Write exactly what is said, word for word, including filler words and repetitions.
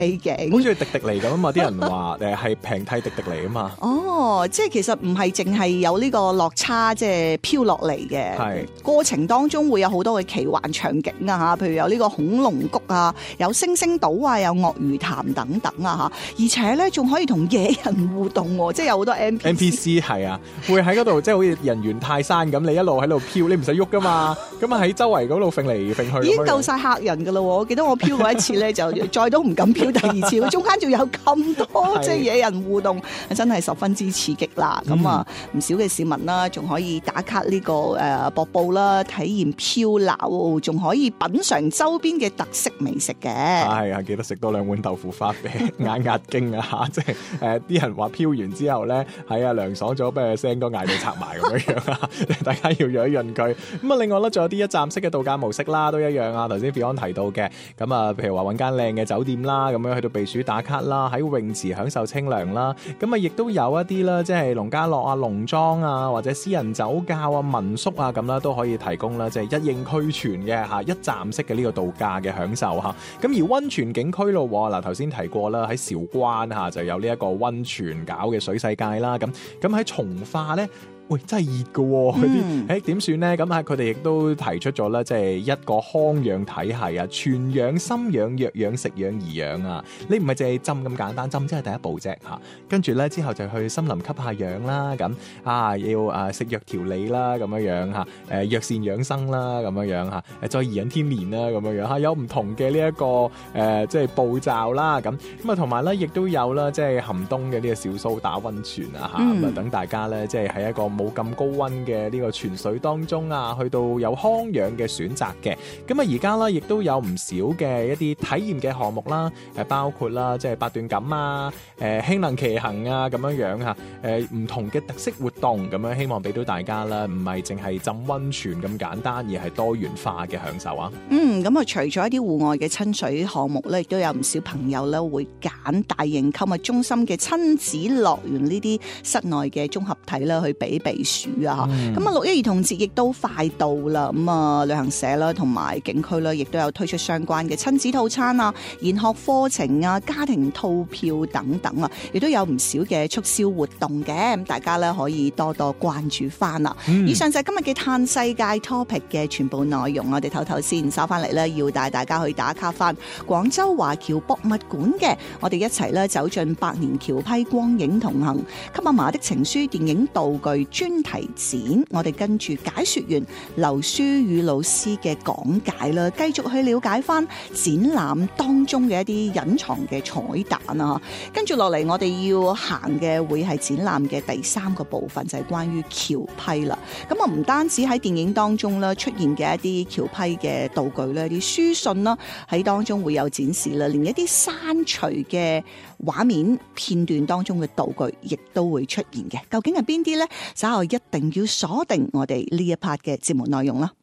景。 好似迪迪尼咁啊嘛，啲人話誒係平替迪迪尼啊嘛。 哦，即係其實唔係淨係有呢個落差，即係飄落嚟嘅。 係過程當中會有好多嘅奇幻場景啊嚇，譬如有呢個恐龍谷啊，有星星島啊，有鱷魚潭等等啊嚇，而且咧仲可以同野人互動喎，即係有好多 N P C。 N P C 係啊，會喺嗰度即係好似人猿泰山咁，你一路喺度飄，你唔使喐噶嘛，咁啊喺周圍嗰度揈嚟揈去。 已經夠晒嚇人噶啦！我記得我飄過一次咧，就再都唔敢飄第二次。中間仲有咁多即係野人互動，真係十分之刺激啦！咁啊、嗯，唔少嘅市民啦，仲可以打卡呢個誒瀑布啦，體驗飄流，仲可以品嚐周邊嘅特色美食嘅。 係啊，記得食多兩碗豆腐花俾壓壓驚啊嚇！即係誒啲人話飄完之後咧，係啊涼爽咗，不過聲都嗌到拆埋咁樣樣啊！大家要潤一潤佢。咁啊，另外咧仲有啲一站式嘅度假模式啦，都一樣啊。頭先 Beyond 提到嘅，咁啊，譬如話揾間靚嘅酒店啦，咁樣去到避暑打卡啦，喺泳池享受清涼啦，咁啊，亦都有一啲啦，即係農家樂啊、農莊啊，或者私人酒窖啊、民宿啊咁啦，都可以提供啦，即係一應俱全嘅嚇一站式嘅呢個度假嘅享受嚇。咁而溫泉景區咯，嗱頭先提過啦，喺韶關嚇就有呢一個溫泉搞嘅水世界啦，咁咁喺從化咧。喂，真係熱㗎喎！嗰啲誒點算咧？咁啊，佢哋亦都提出咗啦，即係一個康養體系啊，全養、心養、藥養、食養、怡養啊！你唔係淨係浸咁簡單，浸真係第一步啫嚇。跟住咧之後就去森林吸下氧啦，咁啊要啊食藥調理啦，咁樣樣嚇，誒藥膳養生啦，咁樣樣嚇，誒再頤養天年啦，咁樣樣嚇，有唔同嘅呢一個誒即係步驟啦，咁咁啊同埋咧亦都有啦，即係寒冬嘅呢個小蘇打溫泉啊嚇，咁啊等大家咧即係喺一個冇咁高溫嘅呢個泉水當中啊，去到有康養嘅選擇嘅。咁啊而家啦，亦都有唔少嘅一啲體驗嘅項目啦，誒包括啦，即係八段錦啊，誒輕能騎行啊咁樣樣嚇，誒唔同嘅特色活動咁樣，希望俾到大家啦，唔係淨係浸溫泉咁簡單，而係多元化嘅享受啊。 嗯，咁啊除咗一啲戶外嘅親水項目咧，亦都有唔少朋友咧會揀大型購物中心嘅親子樂園呢啲室內嘅綜合體啦，去比避暑啊！咁啊六一兒童節亦都快到啦，咁啊旅行社啦同埋景區啦，亦都有推出相關嘅親子套餐啊、研學課程啊、家庭套票等等啊，亦都有唔少嘅促銷活動嘅，咁大家咧可以多多關注翻啦。嗯、以上就係今日嘅嘆世界 topic 嘅全部內容，我哋唞唞先，收翻嚟咧要帶大家去打卡翻廣州華僑博物館嘅，我哋一齊咧走進百年僑批光影同行，給阿嫲的情書電影道具專題展，我哋跟住解說員劉書宇老師嘅講解啦，繼續去了解翻展覽當中嘅一啲隱藏嘅彩蛋啊！跟住落嚟，我哋要行嘅會係展覽嘅第三個部分，就係關於僑批啦。咁啊，唔單止喺電影當中啦出現嘅一啲僑批嘅道具咧，啲書信啦喺當中會有展示啦，連一啲刪除嘅畫面片段當中嘅道具亦都會出現嘅。究竟係邊啲呢？稍後一定要鎖定我哋呢一 part 嘅節目內容啦。